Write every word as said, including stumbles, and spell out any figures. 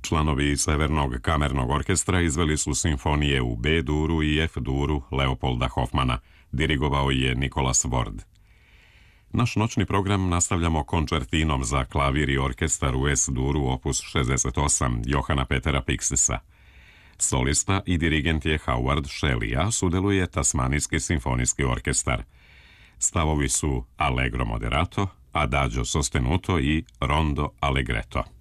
Članovi Severnog kamernog orkestra izveli su simfonije u B-duru i F-duru Leopolda Hofmana. Dirigovao je Nicholas Ward. Naš noćni program nastavljamo končertinom za klavir i orkestar u S-duru opus šezdeset osam Johana Petera Pixisa. Solista i dirigent je Howard Shelley, a sudjeluje Tasmanijski simfonijski orkestar. Stavovi su Allegro moderato, Adagio sostenuto i Rondo allegretto.